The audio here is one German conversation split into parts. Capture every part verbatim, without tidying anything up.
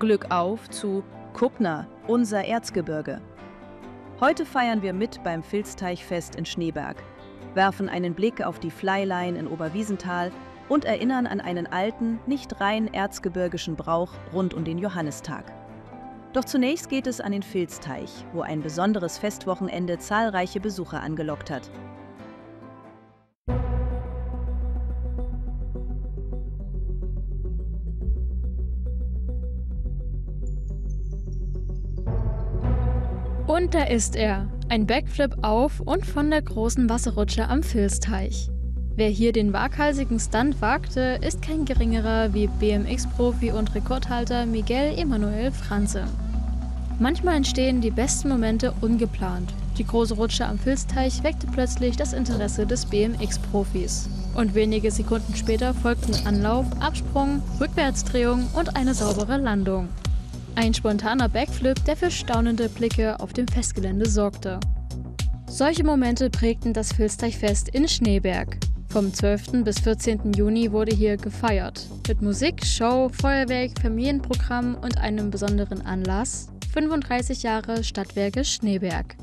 Glück auf zu Kuppner, unser Erzgebirge. Heute feiern wir mit beim Filzteichfest in Schneeberg, werfen einen Blick auf die Flyline in Oberwiesenthal und erinnern an einen alten, nicht rein erzgebirgischen Brauch rund um den Johannistag. Doch zunächst geht es an den Filzteich, wo ein besonderes Festwochenende zahlreiche Besucher angelockt hat. Und da ist er, ein Backflip auf und von der großen Wasserrutsche am Filzteich. Wer hier den waghalsigen Stunt wagte, ist kein geringerer wie B M X-Profi und Rekordhalter Miguel Emanuel Franze. Manchmal entstehen die besten Momente ungeplant. Die große Rutsche am Filzteich weckte plötzlich das Interesse des B M X-Profis. Und wenige Sekunden später folgten Anlauf, Absprung, Rückwärtsdrehung und eine saubere Landung. Ein spontaner Backflip, der für staunende Blicke auf dem Festgelände sorgte. Solche Momente prägten das Filzteichfest in Schneeberg. Vom zwölften bis vierzehnten Juni wurde hier gefeiert. Mit Musik, Show, Feuerwerk, Familienprogramm und einem besonderen Anlass: fünfunddreißig Jahre Stadtwerke Schneeberg.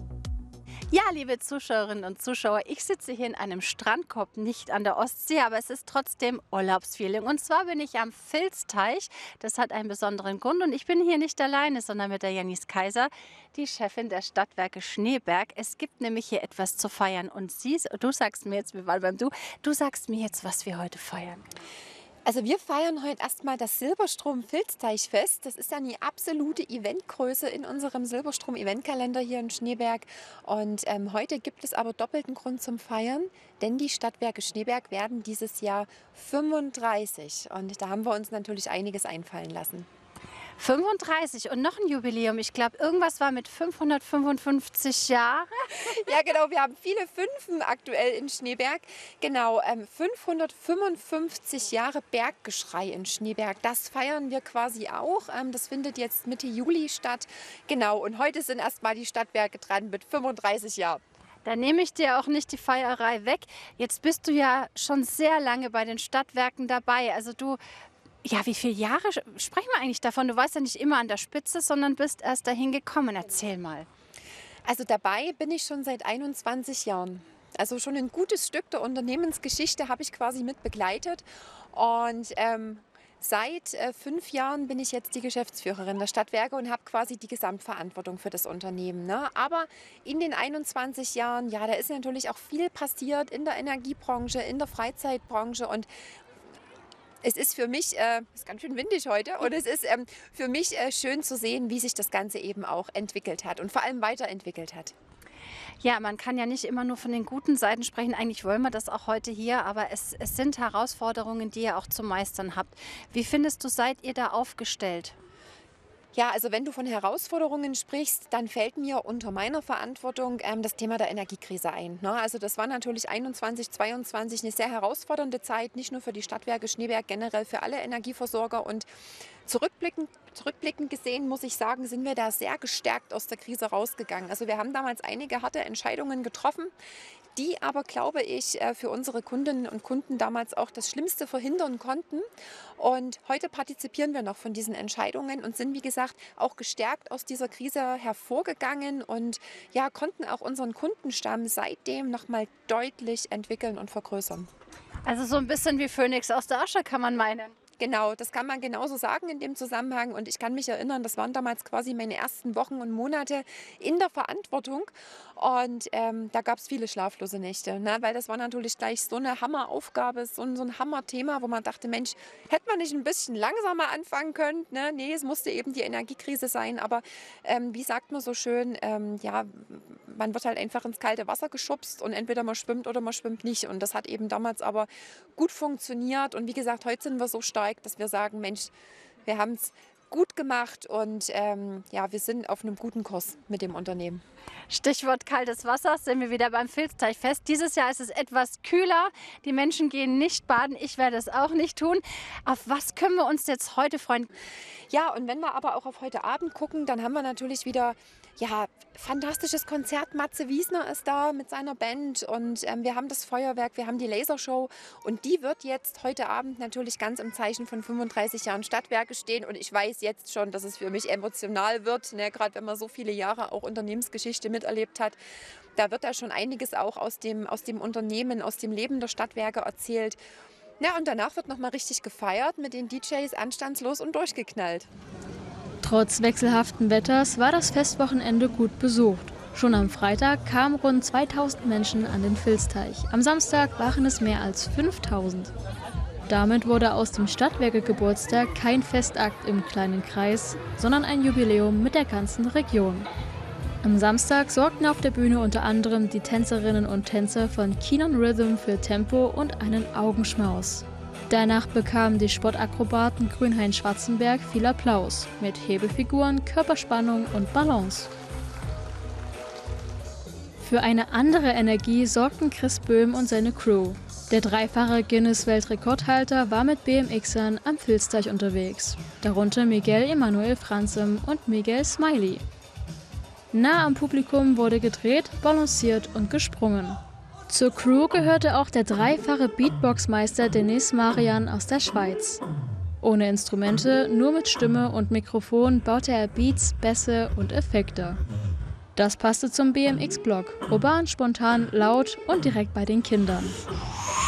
Ja, liebe Zuschauerinnen und Zuschauer, ich sitze hier in einem Strandkorb, nicht an der Ostsee, aber es ist trotzdem Urlaubsfeeling. Und zwar bin ich am Filzteich. Das hat einen besonderen Grund und ich bin hier nicht alleine, sondern mit der Janice Kaiser, die Chefin der Stadtwerke Schneeberg. Es gibt nämlich hier etwas zu feiern und sie, du sagst mir jetzt, wir waren beim Du, du sagst mir jetzt, was wir heute feiern. Also wir feiern heute erstmal das Silberstrom-Filzteichfest. Das ist ja eine absolute Eventgröße in unserem Silberstrom-Eventkalender hier in Schneeberg. Und ähm, heute gibt es aber doppelten Grund zum Feiern, denn die Stadtwerke Schneeberg werden dieses Jahr fünfunddreißig. Und da haben wir uns natürlich einiges einfallen lassen. fünfunddreißig und noch ein Jubiläum. Ich glaube, irgendwas war mit fünfhundertfünfundfünfzig Jahre. Ja, genau. Wir haben viele Fünfen aktuell in Schneeberg. Genau, ähm, fünfhundertfünfundfünfzig Jahre Berggeschrei in Schneeberg. Das feiern wir quasi auch. Ähm, das findet jetzt Mitte Juli statt. Genau, und heute sind erstmal die Stadtwerke dran mit fünfunddreißig Jahren. Da nehme ich dir auch nicht die Feierei weg. Jetzt bist du ja schon sehr lange bei den Stadtwerken dabei. Also du Ja, wie viele Jahre sprechen wir eigentlich davon? Du warst ja nicht immer an der Spitze, sondern bist erst dahin gekommen. Erzähl mal. Also dabei bin ich schon seit einundzwanzig Jahren. Also schon ein gutes Stück der Unternehmensgeschichte habe ich quasi mit begleitet. Und ähm, seit äh, fünf Jahren bin ich jetzt die Geschäftsführerin der Stadtwerke und habe quasi die Gesamtverantwortung für das Unternehmen. Ne? Aber in den einundzwanzig Jahren, ja, da ist natürlich auch viel passiert in der Energiebranche, in der Freizeitbranche und es ist für mich, äh, ist ganz schön windig heute, und es ist ähm, für mich äh, schön zu sehen, wie sich das Ganze eben auch entwickelt hat und vor allem weiterentwickelt hat. Ja, man kann ja nicht immer nur von den guten Seiten sprechen. Eigentlich wollen wir das auch heute hier, aber es, es sind Herausforderungen, die ihr auch zu meistern habt. Wie findest du, seid ihr da aufgestellt? Ja, also wenn du von Herausforderungen sprichst, dann fällt mir unter meiner Verantwortung ähm, das Thema der Energiekrise ein. Ne? Also das war natürlich einundzwanzig, zweiundzwanzig eine sehr herausfordernde Zeit, nicht nur für die Stadtwerke Schneeberg, generell für alle Energieversorger. Und zurückblickend, zurückblickend gesehen, muss ich sagen, sind wir da sehr gestärkt aus der Krise rausgegangen. Also wir haben damals einige harte Entscheidungen getroffen, die aber, glaube ich, für unsere Kundinnen und Kunden damals auch das Schlimmste verhindern konnten. Und heute partizipieren wir noch von diesen Entscheidungen und sind, wie gesagt, auch gestärkt aus dieser Krise hervorgegangen und ja, konnten auch unseren Kundenstamm seitdem noch mal deutlich entwickeln und vergrößern. Also so ein bisschen wie Phönix aus der Asche, kann man meinen. Genau, das kann man genauso sagen in dem Zusammenhang. Und ich kann mich erinnern, das waren damals quasi meine ersten Wochen und Monate in der Verantwortung. Und ähm, da gab es viele schlaflose Nächte, ne? Weil das war natürlich gleich so eine Hammeraufgabe, so ein, so ein Hammerthema, wo man dachte, Mensch, hätte man nicht ein bisschen langsamer anfangen können? Ne? Nee, es musste eben die Energiekrise sein. Aber ähm, wie sagt man so schön, ähm, ja, man wird halt einfach ins kalte Wasser geschubst und entweder man schwimmt oder man schwimmt nicht. Und das hat eben damals aber gut funktioniert. Und wie gesagt, heute sind wir so stark, dass wir sagen, Mensch, wir haben es gut gemacht und ähm, ja, wir sind auf einem guten Kurs mit dem Unternehmen. Stichwort kaltes Wasser, sind wir wieder beim Filzteichfest. Dieses Jahr ist es etwas kühler. Die Menschen gehen nicht baden. Ich werde es auch nicht tun. Auf was können wir uns jetzt heute freuen? Ja, und wenn wir aber auch auf heute Abend gucken, dann haben wir natürlich wieder ja, fantastisches Konzert. Matze Wiesner ist da mit seiner Band und ähm, wir haben das Feuerwerk, wir haben die Lasershow und die wird jetzt heute Abend natürlich ganz im Zeichen von fünfunddreißig Jahren Stadtwerke stehen und ich weiß jetzt schon, dass es für mich emotional wird, ne? Gerade wenn man so viele Jahre auch Unternehmensgeschichte miterlebt hat. Da wird da schon einiges auch aus dem, aus dem Unternehmen, aus dem Leben der Stadtwerke erzählt. Ja, und danach wird nochmal richtig gefeiert, mit den D Js anstandslos und durchgeknallt. Trotz wechselhaften Wetters war das Festwochenende gut besucht. Schon am Freitag kamen rund zweitausend Menschen an den Filzteich. Am Samstag waren es mehr als fünftausend. Damit wurde aus dem Stadtwerke-Geburtstag kein Festakt im kleinen Kreis, sondern ein Jubiläum mit der ganzen Region. Am Samstag sorgten auf der Bühne unter anderem die Tänzerinnen und Tänzer von Keen on Rhythm für Tempo und einen Augenschmaus. Danach bekamen die Sportakrobaten Grünhain-Schwarzenberg viel Applaus mit Hebefiguren, Körperspannung und Balance. Für eine andere Energie sorgten Chris Böhm und seine Crew. Der dreifache Guinness-Weltrekordhalter war mit B M Xern am Filzteich unterwegs, darunter Miguel Emanuel Franzem und Miguel Smiley. Nah am Publikum wurde gedreht, balanciert und gesprungen. Zur Crew gehörte auch der dreifache Beatbox-Meister Denis Marian aus der Schweiz. Ohne Instrumente, nur mit Stimme und Mikrofon baute er Beats, Bässe und Effekte. Das passte zum B M X-Block, urban, spontan, laut und direkt bei den Kindern.